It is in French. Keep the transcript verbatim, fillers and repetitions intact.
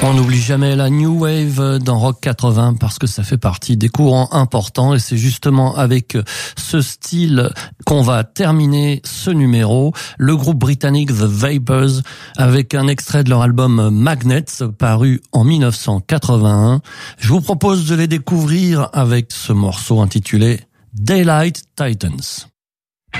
On n'oublie jamais la New Wave dans Rock quatre-vingts parce que ça fait partie des courants importants et c'est justement avec ce style qu'on va terminer ce numéro. Le groupe britannique The Vapors avec un extrait de leur album Magnets paru en mille neuf cent quatre-vingt-un. Je vous propose de les découvrir avec ce morceau intitulé Daylight Titans.